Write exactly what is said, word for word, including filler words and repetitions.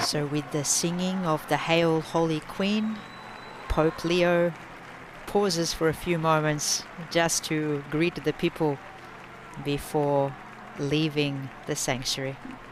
So with the singing of the Hail Holy Queen, Pope Leo pauses for a few moments just to greet the people before leaving the sanctuary.